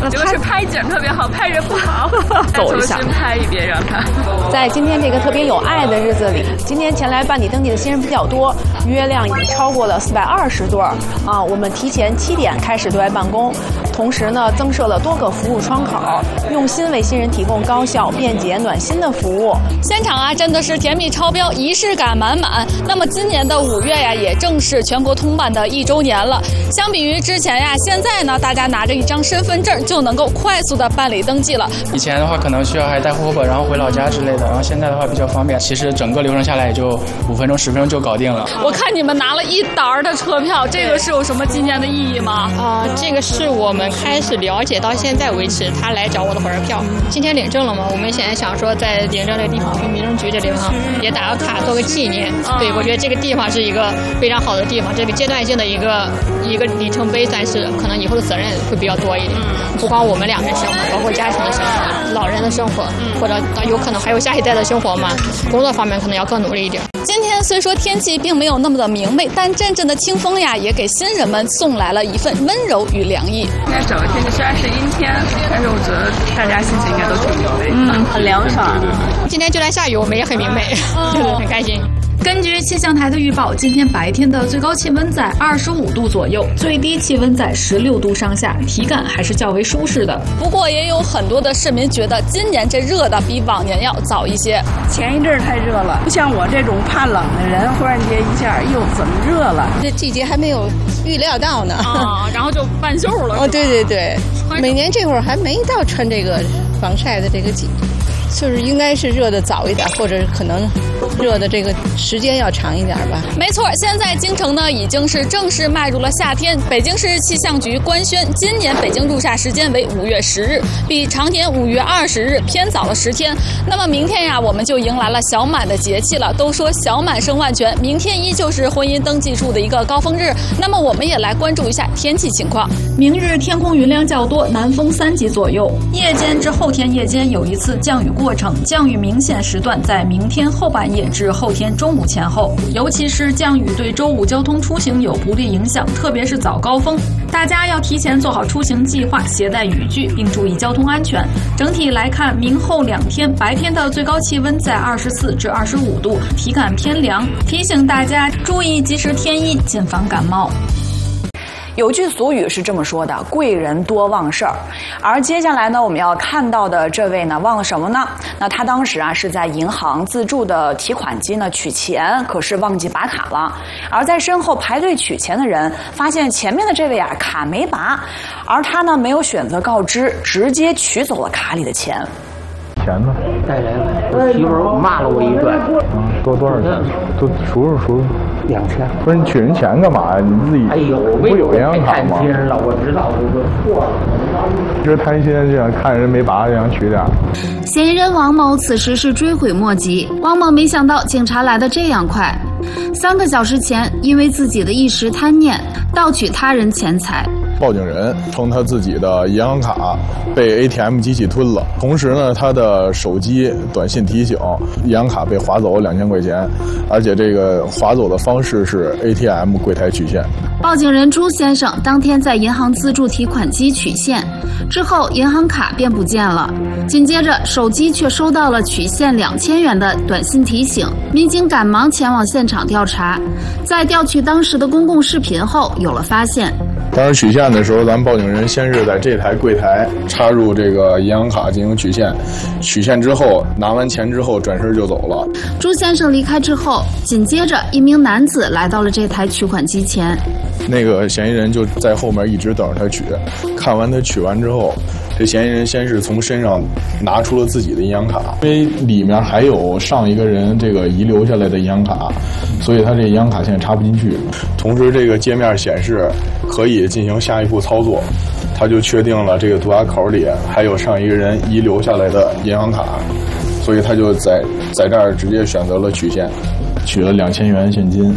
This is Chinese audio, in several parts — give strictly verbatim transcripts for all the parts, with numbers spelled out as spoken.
就是拍景特别好，拍人不好， 走一下， 重新拍一遍让他。 在今天这个特别有爱的日子里，今天前来办理登记的新人比较多，约量已经超过了四百二十对儿啊。我们提前七点开始对外办公，同时呢增设了多个服务窗口，用心为新人提供高效、便捷、暖心的服务。 现场啊真的是甜蜜超标，仪式感满满。那么今年的五月呀，也正是全国通办的一周年了。相比于之前呀，现在呢，大家拿着一张身份证就能够快速的办理登记了。 以前的话可能需要还带户口本，然后回老家之类的，然后现在的话比较方便。其实整个流程下来也就五分钟、十分钟就搞定了。 我看你们拿了一沓儿的车票，这个是有什么今天的意义吗？ 啊、呃，这个是我们开始了解到现在为止，他来找我的火车票。今天领证了嘛？我们现在想说，在领证这个地方，去民政局这地方也打个卡，做个纪念。对，我觉得这个地方是一个非常好的地方，这个阶段性的一个一个里程碑，算是可能以后的责任会比较多一点。不光我们两个人生活，包括家庭的生活、老人的生活，或者有可能还有下一代的生活嘛。工作方面可能要更努力一点。 今天虽说天气并没有那么的明媚，但阵阵的清风呀，也给新人们送来了一份温柔与凉意。 今天整个天气虽然是阴天，但是我觉得大家心情应该都挺明媚， 嗯，很凉爽。 今天就来下雨，我们也很明媚，对对，很开心。 根据气象台的预报，今天白天的最高气温在二十五度左右，最低气温在十六度上下，体感还是较为舒适的。 不过也有很多的市民觉得今年这热的比往年要早一些。 前一阵太热了，不像我这种怕冷的人，忽然间一下又怎么热了？ 这季节还没有预料到呢， 啊，然后就半袖了。 哦，对对对，每年这会儿还没到穿这个防晒的这个季节。就是应该是热的早一点，或者可能热的这个时间要长一点吧。 没错，现在京城呢已经是正式迈入了夏天。北京市气象局官宣，今年北京入夏时间为五月十日，比常年五月二十日偏早了十天。那么明天呀，我们就迎来了小满的节气了。都说小满生万全，明天依旧是婚姻登记处的一个高峰日。那么我们也来关注一下天气情况。 明日天空云量较多，南风三级左右。夜间至后天夜间有一次降雨过程，降雨明显时段在明天后半夜至后天中午前后，尤其是降雨对周五交通出行有不利影响，特别是早高峰，大家要提前做好出行计划，携带雨具，并注意交通安全。整体来看，明后两天白天的最高气温在二十四至二十五度，体感偏凉，提醒大家注意及时添衣，谨防感冒。 有句俗语是这么说的，贵人多忘事儿。而接下来呢，我们要看到的这位呢，忘了什么呢？那他当时啊是在银行自助的提款机呢取钱，可是忘记拔卡了。而在身后排队取钱的人发现前面的这位啊卡没拔，而他呢没有选择告知，直接取走了卡里的钱。 钱呢？ 带来了，我媳妇儿骂了我一顿。 嗯，多多少钱？都数数数数。 两千。 不是你取人钱干嘛呀？你自己哎呦， 不有银行卡吗？ 太贪心了，我知道这个错了。 就是贪心，就想看人没拔，就想取点。 嫌疑人王某此时是追悔莫及。王某没想到警察来得这样快，三个小时前因为自己的一时贪念，盗取他人钱财。 报警人称他自己的银行卡被 A T M 机器吞了，同时呢，他的手机短信提醒银行卡被划走两千块钱，而且这个划走的方式是 A T M 柜台取现。 报警人朱先生当天在银行自助提款机取现之后，银行卡便不见了，紧接着手机却收到了取现两千元的短信提醒。民警赶忙前往现场调查，在调取当时的公共视频后有了发现。 当时取现的时候，咱们报警人先是在这台柜台插入这个银行卡进行取现，取现之后拿完钱之后转身就走了。 朱先生离开之后，紧接着一名男子来到了这台取款机前， 那个嫌疑人就在后面一直等着他取。看完他取完之后，这嫌疑人先是从身上拿出了自己的银行卡，因为里面还有上一个人这个遗留下来的银行卡，所以他这银行卡现在插不进去。同时这个界面显示可以进行下一步操作，他就确定了这个读卡口里还有上一个人遗留下来的银行卡，所以他就在在这儿直接选择了取现，取了两千元现金。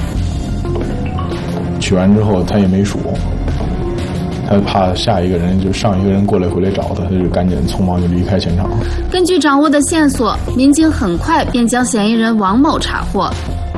取完之后他也没数，他怕下一个人就上一个人过来回来找他，他就赶紧匆忙就离开现场。 根据掌握的线索，民警很快便将嫌疑人王某查获。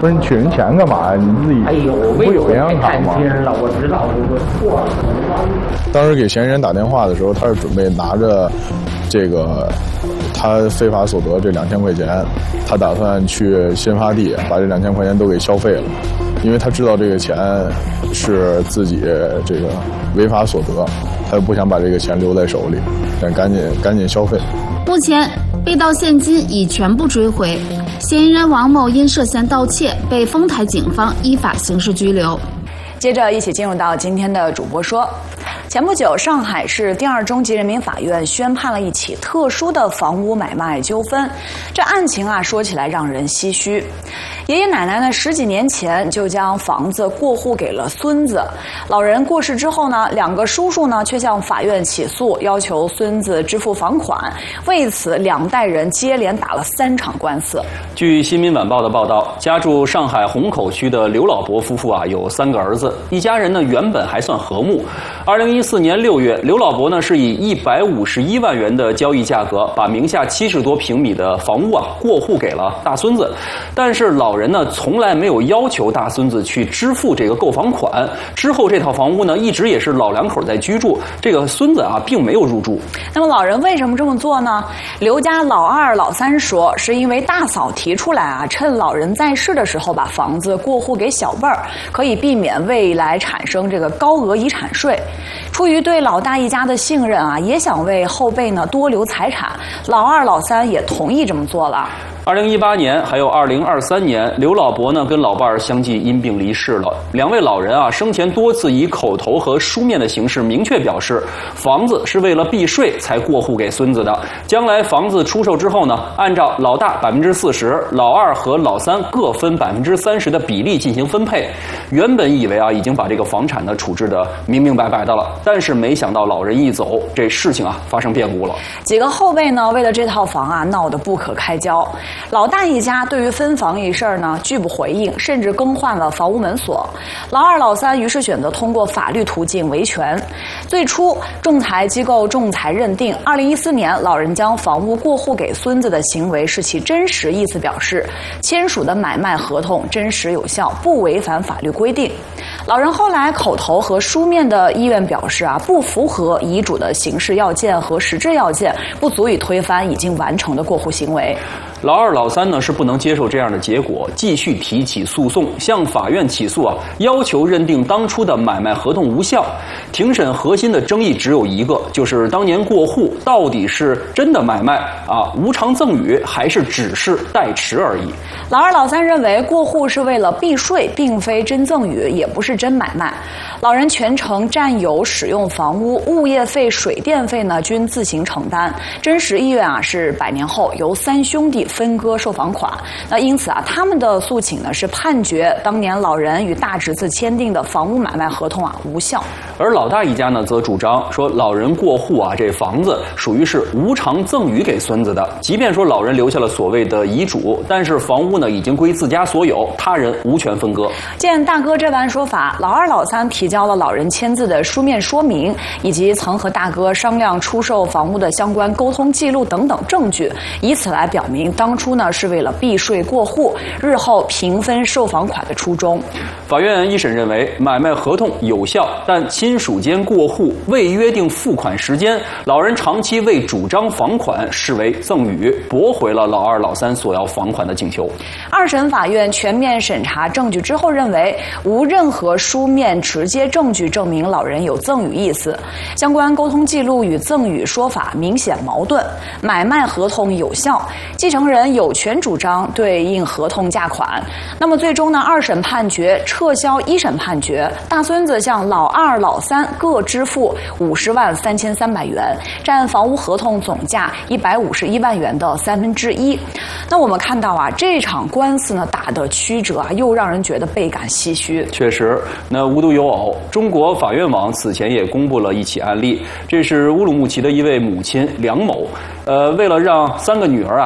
不是你取人钱干嘛呀？你自己哎呦， 不有银行卡吗？ 太亲人了，我知道我错了。 当时给嫌疑人打电话的时候，他是准备拿着这个他非法所得这两千块钱，他打算去新发地把这两千块钱都给消费了，因为他知道这个钱是自己这个违法所得，他不想把这个钱留在手里，想赶紧赶紧消费。 目前被盗现金已全部追回，嫌疑人王某因涉嫌盗窃被丰台警方依法刑事拘留。 接着一起进入到今天的主播说。前不久，上海市第二中级人民法院宣判了一起特殊的房屋买卖纠纷。这案情啊，说起来让人唏嘘。爷爷奶奶呢，十几年前就将房子过户给了孙子。老人过世之后呢，两个叔叔呢却向法院起诉，要求孙子支付房款。为此，两代人接连打了三场官司。 据《新民晚报》的报道，家住上海虹口区的刘老伯夫妇啊，有三个儿子，一家人呢原本还算和睦。二零一四年六月，刘老伯呢是以一百五十一万元的交易价格，把名下七十多平米的房屋啊过户给了大孙子。但是老人呢从来没有要求大孙子去支付这个购房款。之后这套房屋呢一直也是老两口在居住，这个孙子啊并没有入住。 那么老人为什么这么做呢？刘家老二、老三说，是因为大嫂提出来啊，趁老人在世的时候把房子过户给小辈儿，可以避免未来产生这个高额遗产税。出于对老大一家的信任啊，也想为后辈呢多留财产，老二、老三也同意这么做了。 二零一八年还有二零二三年，刘老伯呢跟老伴儿相继因病离世了。两位老人啊生前多次以口头和书面的形式明确表示，房子是为了避税才过户给孙子的。将来房子出售之后呢，按照老大百分之四十，老二和老三各分百分之三十的比例进行分配。原本以为啊已经把这个房产呢处置的明明白白的了，但是没想到老人一走，这事情啊发生变故了。 几个后辈呢为了这套房啊闹得不可开交。老大一家对于分房一事呢拒不回应，甚至更换了房屋门锁。老二、老三于是选择通过法律途径维权。最初，仲裁机构仲裁认定，二零一四年老人将房屋过户给孙子的行为是其真实意思表示，签署的买卖合同真实有效，不违反法律规定。老人后来口头和书面的意愿表示啊，不符合遗嘱的形式要件和实质要件，不足以推翻已经完成的过户行为。 老二、老三呢是不能接受这样的结果，继续提起诉讼，向法院起诉啊，要求认定当初的买卖合同无效。庭审核心的争议只有一个，就是当年过户到底是真的买卖啊，无偿赠与，还是只是代持而已。 老二、老三认为过户是为了避税，并非真赠与，也不是真买卖。老人全程占有使用房屋，物业费、水电费呢均自行承担。真实意愿啊是百年后由三兄弟分割售房款。那因此啊，他们的诉请呢是判决当年老人与大侄子签订的房屋买卖合同啊无效。 而老大一家呢则主张说，老人过户啊，这房子属于是无偿赠与给孙子的。即便说老人留下了所谓的遗嘱，但是房屋呢已经归自家所有，他人无权分割。 见大哥这般说法，老二、老三提交了老人签字的书面说明，以及曾和大哥商量出售房屋的相关沟通记录等等证据，以此来表明当初呢是为了避税过户，日后平分售房款的初衷。 法院一审认为，买卖合同有效，但亲属间过户未约定付款时间，老人长期未主张房款，视为赠与，驳回了老二、老三索要房款的请求。 二审法院全面审查证据之后认为，无任何书面直接证据证明老人有赠与意思，相关沟通记录与赠与说法明显矛盾，买卖合同有效，继承人有权主张对应合同价款。那么最终呢，二审判决撤销一审判决，大孙子向老二、老三各支付五十万三千三百元，占房屋合同总价一百五十一万元的三分之一。那我们看到啊，这场官司呢打得曲折啊，又让人觉得倍感唏嘘。 确实，那无独有偶，中国法院网此前也公布了一起案例，这是乌鲁木齐的一位母亲梁某，呃，为了让三个女儿啊顺利分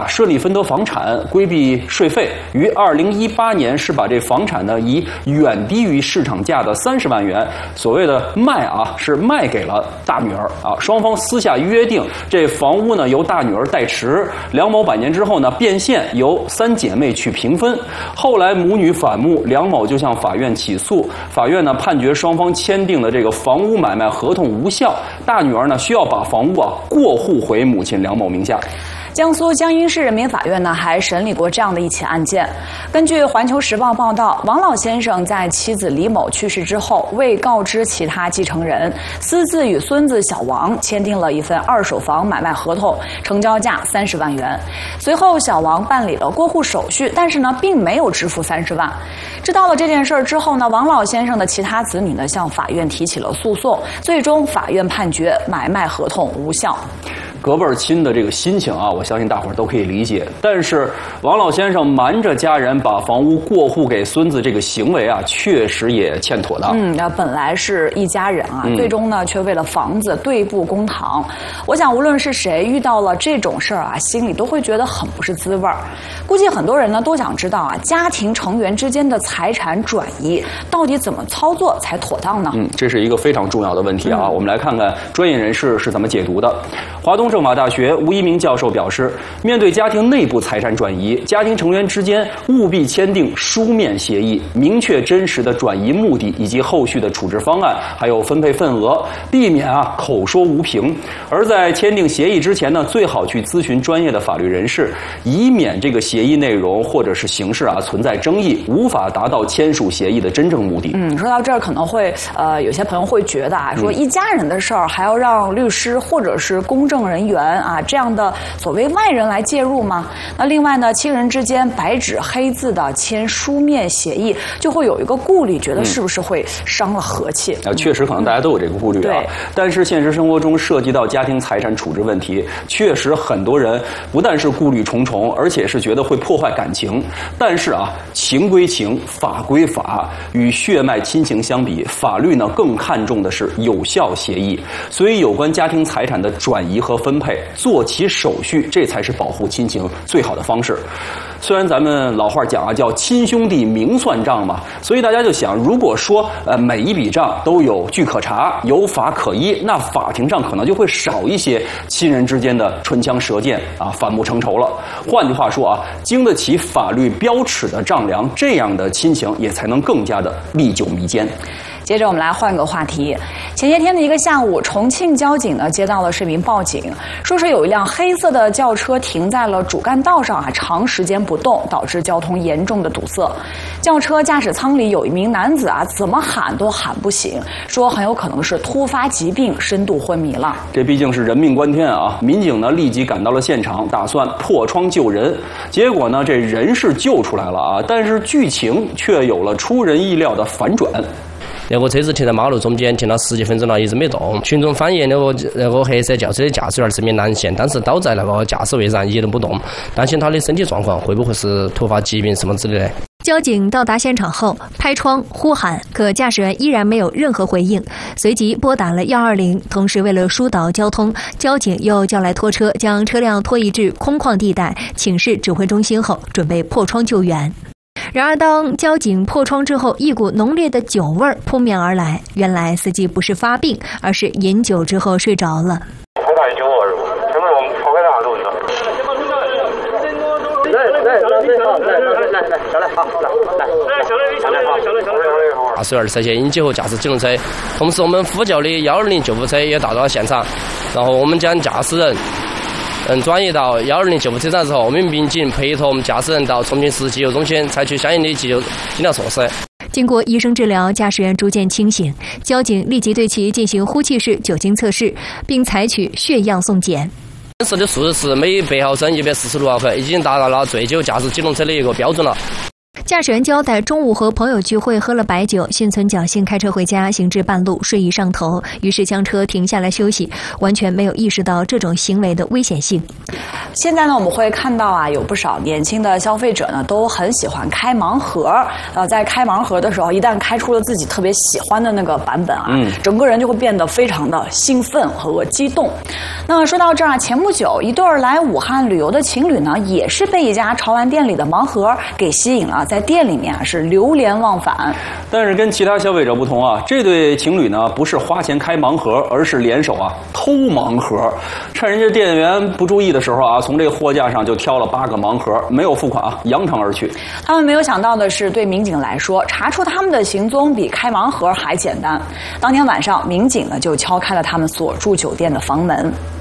分得房产，规避税费，于二零一八年是把这房产呢以远低于市场价的三十万元，所谓的卖啊是卖给了大女儿啊。双方私下约定，这房屋呢由大女儿代持，两某百年之后呢变现，由三姐妹去平分。后来母女反目，梁某就向法院起诉，法院呢判决双方签订的这个房屋买卖合同无效，大女儿呢需要把房屋啊过户回母亲梁某名下。 江苏江阴市人民法院呢还审理过这样的一起案件。根据《环球时报》报道，王老先生在妻子李某去世之后，未告知其他继承人，私自与孙子小王签订了一份二手房买卖合同，成交价三十万元。随后，小王办理了过户手续，但是呢，并没有支付三十万。知道了这件事儿之后呢，王老先生的其他子女呢向法院提起了诉讼，最终法院判决买卖合同无效。 隔辈儿亲的这个心情啊，我相信大伙儿都可以理解。但是王老先生瞒着家人把房屋过户给孙子这个行为啊，确实也欠妥当。 嗯，那本来是一家人啊， 嗯、 最终呢却为了房子对簿公堂。我想，无论是谁遇到了这种事儿啊，心里都会觉得很不是滋味儿。估计很多人呢都想知道啊，家庭成员之间的财产转移到底怎么操作才妥当呢？ 嗯，这是一个非常重要的问题啊。嗯、我们来看看专业人士是怎么解读的。华东政法大学吴一鸣教授表示，面对家庭内部财产转移，家庭成员之间务必签订书面协议，明确真实的转移目的以及后续的处置方案，还有分配份额，避免啊口说无凭。而在签订协议之前呢，最好去咨询专业的法律人士，以免这个协议内容或者是形式啊存在争议，无法达到签署协议的真正目的。 嗯，说到这儿，可能会呃有些朋友会觉得啊，说一家人的事儿还要让律师或者是公证人员啊这样的所谓外人来介入吗？那另外呢，亲人之间白纸黑字的签书面协议，就会有一个顾虑，觉得是不是会伤了和气？ 啊、嗯，确实可能大家都有这个顾虑啊。但是现实生活中涉及到家庭财产处置问题，确实很多人不但是顾虑重重，而且是觉得会破坏感情。但是啊，情归情，法归法，与血脉亲情相比，法律呢更看重的是有效协议。所以有关家庭财产的转移和分配，做起手续，这才是保护亲情最好的方式。虽然咱们老话讲啊，叫亲兄弟明算账嘛，所以大家就想，如果说呃每一笔账都有据可查，有法可依，那法庭上可能就会少一些亲人之间的唇枪舌剑啊，反目成仇了。换句话说啊，经得起法律标尺的丈量，这样的亲情也才能更加的历久弥坚。 接着我们来换个话题。前些天的一个下午，重庆交警呢接到了市民报警，说是有一辆黑色的轿车停在了主干道上啊，长时间不动，导致交通严重的堵塞。轿车驾驶舱里有一名男子啊，怎么喊都喊不醒，说很有可能是突发疾病，深度昏迷了。 这毕竟是人命关天啊！民警呢立即赶到了现场，打算破窗救人。结果呢，这人是救出来了啊，但是剧情却有了出人意料的反转。 那个车子停在马路中间，停了十几分钟了，一直没动。群众反映，那个那个黑色轿车的驾驶员是名男性，当时倒在那个驾驶位上一动不动，担心他的身体状况会不会是突发疾病什么之类的。 交警到达现场后，拍窗呼喊，可驾驶员依然没有任何回应，随即拨打了一二零。同时，为了疏导交通，交警又叫来拖车，将车辆拖移至空旷地带，请示指挥中心后，准备破窗救援。然而，当交警破窗之后，一股浓烈的酒味扑面而来。原来司机不是发病，而是饮酒之后睡着了。 好大的酒味儿，这不是我们跑开哪路子？来来来来来来来来，下来好，来来来，下来下来好，下来下来好。 驾驶员涉嫌饮酒后驾驶机动车，同时我们呼叫的幺二零救护车也到了现场，然后我们将驾驶人。嗯，转移到幺二零救护车站之后，我们民警陪同我们驾驶人到重庆市急救中心，采取相应的急救医疗措施。 经过医生治疗，驾驶员逐渐清醒，交警立即对其进行呼气式酒精测试，并采取血样送检。 测试的数值是每百毫升一百四十六毫克，已经达到了醉酒驾驶机动车的一个标准了。 驾驶员交代，中午和朋友聚会喝了白酒，心存侥幸开车回家，行至半路睡意上头，于是将车停下来休息，完全没有意识到这种行为的危险性。 现在呢，我们会看到啊，有不少年轻的消费者呢，都很喜欢开盲盒。呃，在开盲盒的时候，一旦开出了自己特别喜欢的那个版本啊，嗯，整个人就会变得非常的兴奋和激动。那说到这儿啊，前不久一对儿来武汉旅游的情侣呢，也是被一家潮玩店里的盲盒给吸引了，在店里面啊是流连忘返。 但是跟其他消费者不同啊，这对情侣呢不是花钱开盲盒，而是联手啊偷盲盒，趁人家店员不注意的时候啊，从这个货架上就挑了八个盲盒，没有付款啊，扬长而去。 他们没有想到的是，对民警来说，查出他们的行踪比开盲盒还简单。当天晚上，民警呢就敲开了他们所住酒店的房门。